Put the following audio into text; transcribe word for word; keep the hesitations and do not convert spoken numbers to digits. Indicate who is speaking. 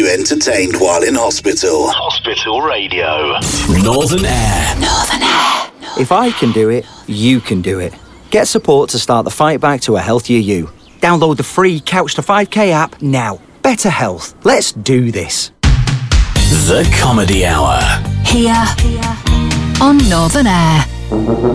Speaker 1: you entertained while in hospital.
Speaker 2: Hospital Radio.
Speaker 3: Northern Air.
Speaker 4: Northern Air.
Speaker 5: If I can do it, you can do it. Get support to start the fight back to a healthier you. Download the free Couch to five K app now. Better health. Let's do this.
Speaker 3: The Comedy Hour.
Speaker 4: Here on Northern Air.